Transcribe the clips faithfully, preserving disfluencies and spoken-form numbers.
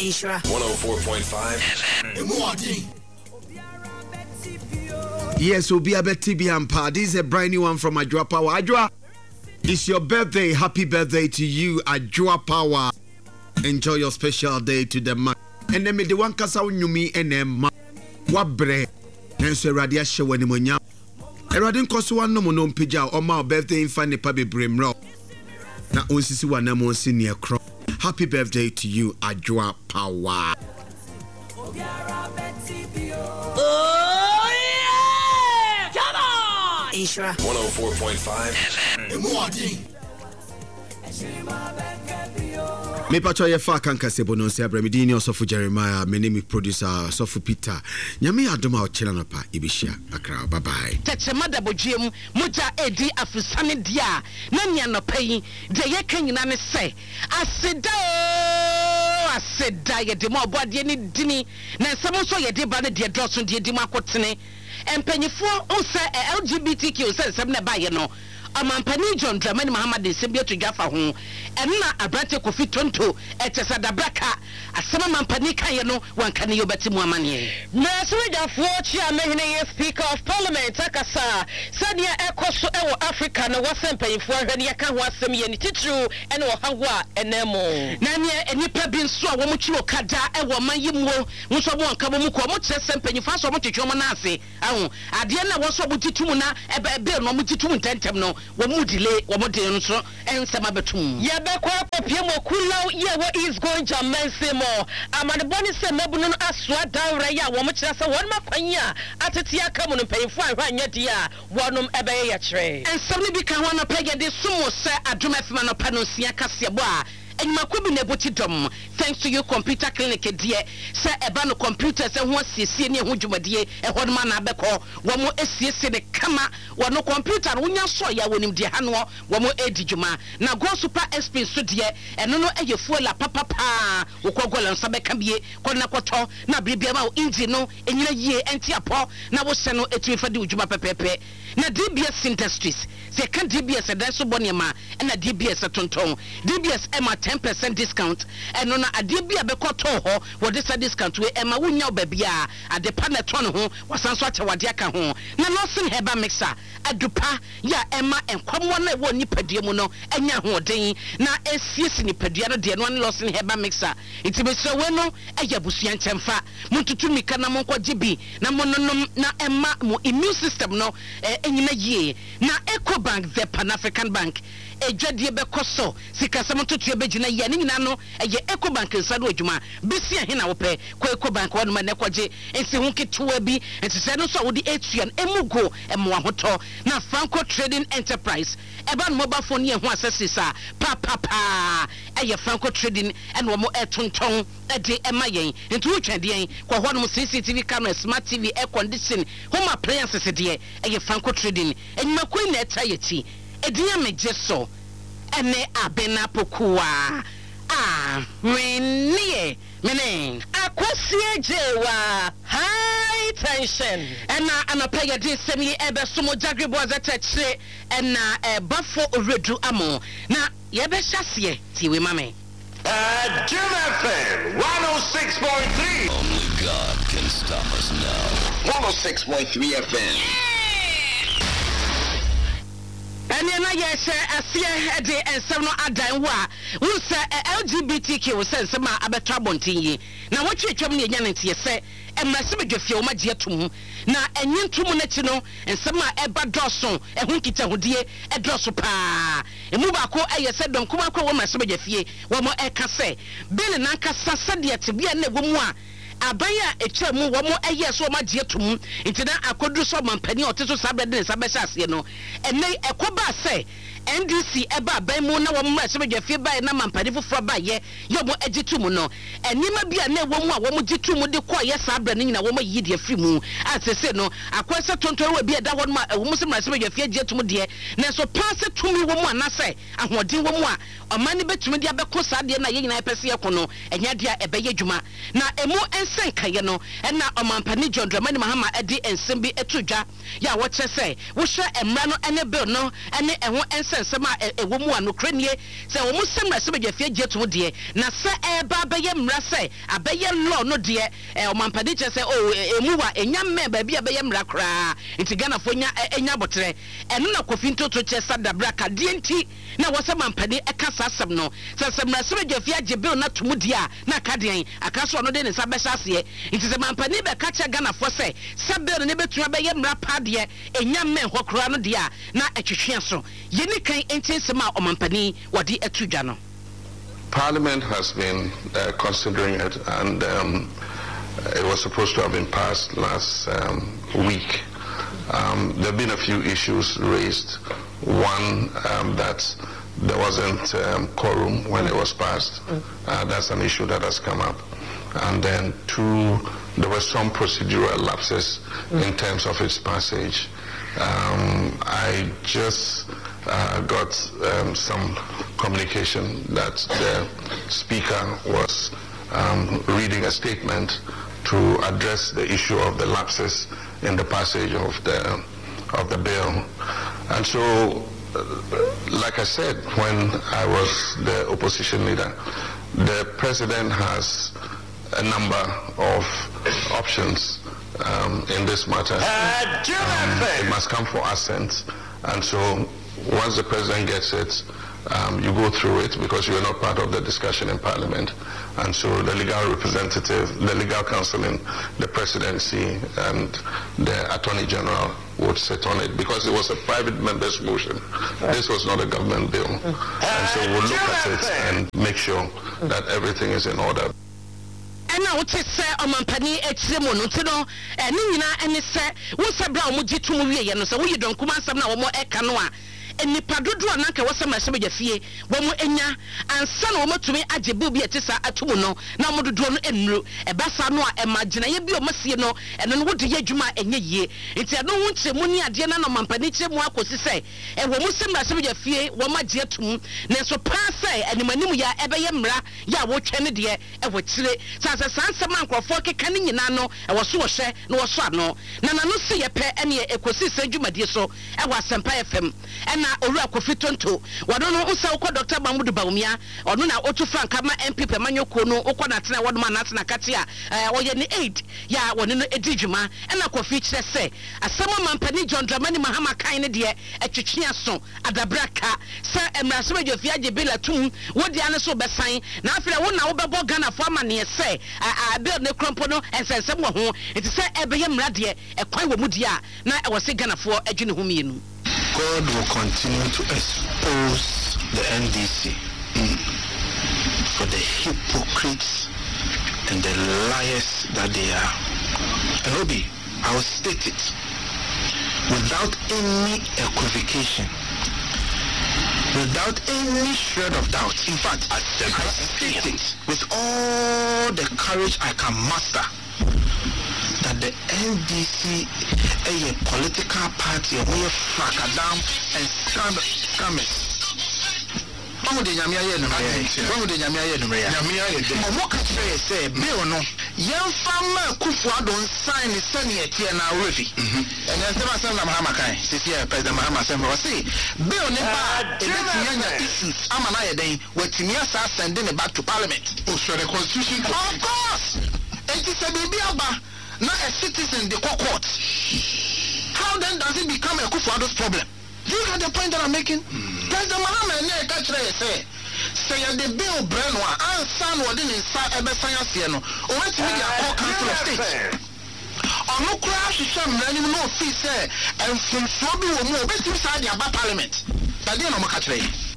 Ishra one oh four point five Yes, Obi Abeti Biampa. This is a brand new one from Ajwa Power. Ajwa, it's your birthday. Happy birthday to you, Ajwa Power. Enjoy your special day to the man. And then me the one kasa unyumi enem wabre. Nenso radia shewe ni monya. Eradin koso wan no mo mpija o ma birthday infa ne pa bebremro. Na onsisi wana mo nsi ne ekro. Happy birthday to you, Ajwa Power. Oh yeah! Come on! Ishra one oh four point five Me pacho ye fa kan kase bono se abramidini osofu Jeremiah, me name producer Sofu Peter. Nyame adoma o chela no pa ibishia akra. Bye bye. Techema da bojem moja edi afusane dia na nia no payi de ye kan nyina ne se aseda aseda ye de mo boade ni dini na nsem so ye de ba ne de droso de di makotene empanyifo o se L G B T Q se nsem na ba ye no Amampani John Dramani Muhammad Sembia to Jaffa ho enna abrante Kofi Tonto etesa da braka asema mampani kan ye no wankane yo beti mu amane na soja fo chia mehene ye speaker of parliament akasa sadia ekoso ewo Africa na wasempanyifo ahwene ye ka ho asem ye ni titru ene wo hawo a enemo na ne enipa bi nso a wo mu chiwo kada ewo manyimuo nso bo anka bo mu ko mo kire sempanyifo aso mo twetwe mo na ase ahu ade na wo so bo titumu na ebe ebe no mo titumu ntentem no wo mu delay wo mo de nso ensema betum ye be kwa papie mo kulaw ye wo is going to mense mo amade boni se mebuno no asoa dawra ya wo mo kire se won makwanya atete aka mo no mpanyifo ahwa anya dia wonom ebe ye kire ensem ni bi ka ho na pege de sumo se adom afima no pa no sia kase bo a Enyimakobi nebotidom thanks to you computer clinic die se eba no computer se ho asiesie ne ho dwumadie e ho no ma na abekọ wo mo asiesie ne kama wo no computer no nya so ya wonim die ha no wo mo edi dwuma na go super exp so die eno no eye fuela papa pa wo kogola nsa beka bie ko na kwoto na bibia ma engine no enyina yie enti apo na wo se no etu fa de dwuma pepepe na D B S Industries se kan D B S da so bonema na D B S tonton D B S ema ten percent discount eno na ade bia be koto ho wo de sa discount we ema wonya obabia ade pa na ton ho wasanso acha wade aka ho na nothing heba mixer adupa ya ema enkwamwo na wo nipadua mu no enya ho den na esiesi nipadua no de no nothing heba mixer itibese we no eya busua nchemfa muntutu mika na monko gibi na mononom na ema mu immune system no enyina yie na Ecobank the Pan African Bank ejwadie be koso sikasam totu be gina ye nyina no eye Ecobank nsado adwuma besi ahe na wo pe ko Ecobank wonu ma ne kwaje ensi hu ketewa bi entise no so wo di etuan emugo emwa hoto na Franco Trading Enterprise eba no mobile phone ye hu accessories a pa pa pa eye Franco Trading en wo mo etonton ede ema yen nti wo twade yen ko ho no C C T V camera smart T V air condition home appliances de eye Franco Trading enyima ko na eta yeti ediya mejeso ene abena pokuwa ah renie mene akwasie jewa high tension ena anapaya di semi ebe sumo jagribo azatechre ena e bafo oredu amo na yebe hyasie tiwe mame Uh, Jim F M one oh six point three. Only God can stop us now. one oh six point three F M. Ene na ye se asie de ensem no adan wo a wo se L G B T Q se ensem a abeto abontin yi na wo twetwam ne nya ntie se emrase bedwafie wo magye atum na enyi ntum na chi no ensem a eba doso ehun kita hodie edoso pa emu ba ko eye se don kuma ko wo mrase bedwafie wo mo eka se bele na nkasa sade atebia na egwo mu a abaya eche mu wo mo eye so magye atum ntina akodu so mampani oteso sabre de sabesha ase no ene ekoba se N D C eba abamu na wo mra sebedwafie bae na mampani foforo bae ye mo agitum no enima bia na wo mu a wo mo gitum de ko ye sabra ne nyina wo mo yidi afri mu asese no akwese tonton wa bia da wo ma wo mo se mra sebedwafie agitum de na so pass tumi wo mu anase ahoden wo mu a omani betumi de abeko sade na ye nyina epese ye kono enya de ebeye dwuma na emu ensenka ye no na omampani John Dramani Mahama edi ensembi etudwa ya wo kyese wo hwe emra no ene bill no ene eho se sema e wo mu anokrenie se wo mu semra se bedwafie gyeto de na se e ba beye mra se abeye law no de e o mampani che se o emu wa enya me ba bia beye mra kra nti Ghana fo nya enya botre eno na Kofi Ntoto che sadabra ka de nti na wo se mampani e kasa asem no se semra se bedwafie agye bill na tomu de a na ka de akaso no de ne sa behya se nti se mampani be ka che Ghana fo se se bill ne betua beye mra pa de enya me hokra no de a na etwetwe so yeni kan enti sema o mampani wadi etudwa no. Parliament has been uh, considering it, and um, it was supposed to have been passed last um, week. Um, there have been a few issues raised. One, um, that there wasn't um, quorum when it was passed. Uh, that's an issue that has come up. And then two, there were some procedural lapses in terms of its passage. Um, I just uh, got um, some communication that the Speaker was um, reading a statement to address the issue of the lapses in the passage of the of the bill. And so, uh, like I said, when I was the opposition leader, the President has a number of options um, in this matter. Uh, um, it must come for assent, and so once the President gets it, um, you go through it because you are not part of the discussion in Parliament, and so the legal representative, the legal counsel in the Presidency and the Attorney General would sit on it because it was a private member's motion. This was not a government bill, and so we'll look at it and make sure that everything is in order. And now what is say o mampani etremo no tino eh ni nyina ene se wo sebra o mugi tumu wie no so wo yidon kuma nsam na wo mo eka no a enipa dodo ananka wo sema sema jafie wo mo enya ansa na wo matumi agye bu bi etisa atumu no na mo dodo no enru ebasa no a emagina ye bi o masie no eno no wo de adwuma enye yie nti eno wo nkyemu ni ade na no mampani kyemu akosi se e wo mo sema sema jafie wo magye atum na so pa se animanim ya ebeye mra ya wo twene de e wo kire sasa sansema ankrofo keka ni nyina no e wo so wo hye na wo so ano na na no se ye pe ene ekosi se dwumadie so e wo Asempa F M na Owura Kofi Tonto wado no usa ukọ Doctor Mamudu Bawumia ono na otu franka ma M P Pemanyoko no ukọ na tena wado ma na tena kate a oye ni aid ya woni no edijuma na Kofi kire se asema mampani John Dramani Mahama kan ne de etwetwe aso adabraka se emraso medwafie agebela tum wodi ane so besan na afire wo na wo bebo Ghana fo amane se a bill ne krompo no ensensem wo ho enti se ebeye mrade ekwan wo mudi a na e wo se Ghana fo adwene ho mienu. God will continue to expose the N D C mm, for the hypocrites and the liars that they are. And Obi, I will state it without any equivocation, without any shred of doubt. In fact, I state it with all the courage I can muster, that the N D C is a political party of mere fracadam and scam scammers. How would the Yamia know? How would the Yamia know? Yamia, what can I say? Bill, no. Young farmer Kufuor don't sign his sunny at here now, Riffy. And then some of them Mahamakai, this year, President Mahama Sembo, say, Bill, never issues. I'm an idea day where Timiasa sending it back to Parliament. Oh, so the Constitution. Of course! It is a baby abba. Not a citizen, the court. How then does it become a Kufuor's problem? Do you get the point that I'm making? Mm. President Mahama and I catch say, say the bill Brenoir, and son was in inside Ebe Sayasiano, or what's the Court Council of State. On no crash, some running no fee, say, and from Sobi or more, best inside the Parliament. But then I'm a catch.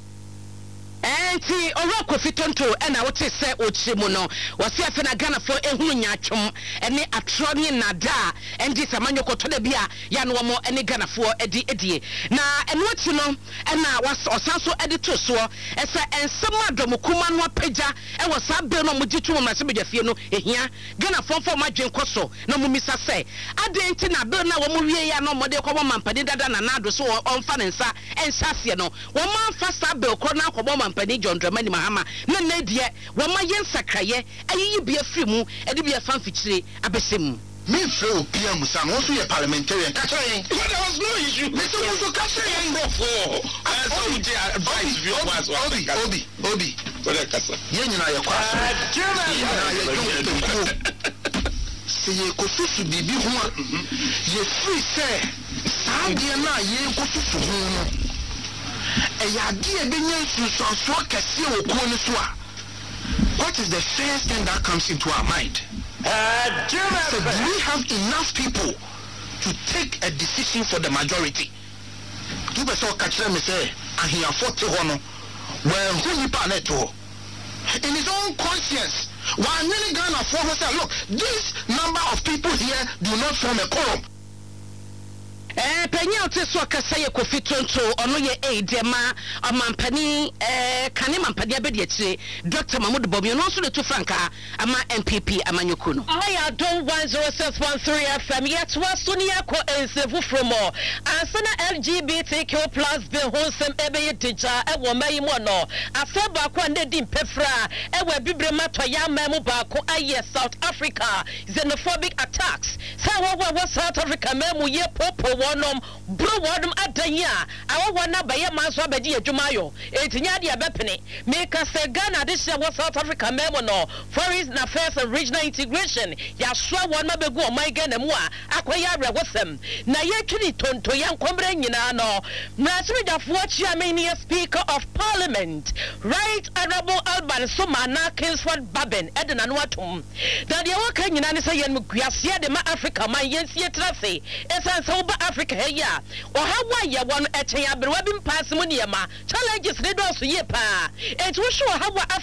Enti Owura Kofi Tonto ena wote se ochemu no wase afena Ghana fo ehunu nyatwom ene atroni nada endi Samanyoko to da bia ya no mo ene Ghana fo edi edie na eno ati no ena was osanso edi to so ese ensem adomukuma no apagya e wasa be no mugitu mo mase bedwafie no ehia Ghana fo fo madwen koso na mumisa se adenti na be na wo mo wie ya no mo de ko mampani dada na nado so onfa ne nsa ensase no wo man fa sa be ko na ko Mampani John Dramani Mahama na na die wo ma yen sakraye ayi bi afiri mu e de bi afan fikyire abesem me feel P M Musa, also a parliamentarian. Catch him. But there was no issue. Mister Also catch him. Before. As I would advise you was Obi, Obi, Obi. What a casa. Yen na your question. Say ye kosusu bibi ho a. Ye free say. Saa de na ye kosusu ho no. E ya de e benya nsusuaso kese okuo ni so a. What is the first thing that comes into our mind? Uh, so do we have enough people to take a decision for the majority? Do we so catch them say, and he afford to honor? Well, who you pan it in his own conscience? While many Ghana for say, look, this number of people here do not form a quorum. Eh, Penya Teso Kasaya Kofi Tonto, ono ye Edema, a mampani, eh, Kani Mampani Abediachi, Doctor Mahmoud Bobi, and also the two Franca, Ama M P P, Amanyukuno. I don't one zero six one three F M, yet was Suniako and Sevu Fromo, and Sana L G B T Q plus the wholesome Ebe teacher, and Wamay Mono, a Sabako and Dim Pefra, and where Bibrema Toya Mamubako, aye, South Africa, xenophobic attacks. Sawa was South Africa, Memu ye Popo. Wonom bro wodum adanya awo wona baye manso abedi adwumayo etinya dia bepene make us Ghana this year was South Africa memo no foreign affairs and regional integration ya so won mabegu o man Ghana mu a akoya awregosem na ye twini tonto ye nkombre nyina no na simidafo chairman speaker of parliament right honorable Alban Sumana Kingsford Baben edena no atom da de waka nyina ne say ye mguase de ma Africa man yensie trase esan so ba Africa here or how why you want a chair but webbing pass money challenges they do so ye pa it will show how Africa